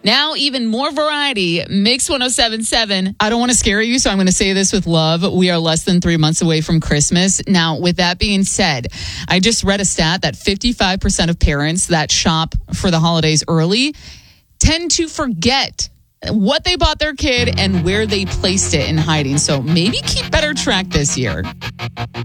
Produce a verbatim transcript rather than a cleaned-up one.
Now, even more variety. Mix one oh seven point seven. I don't want to scare you, so I'm going to say this with love. We are less than three months away from Christmas. Now, with that being said, I just read a stat that fifty-five percent of parents that shop for the holidays early tend to forget what they bought their kid and where they placed it in hiding. So maybe keep better track this year.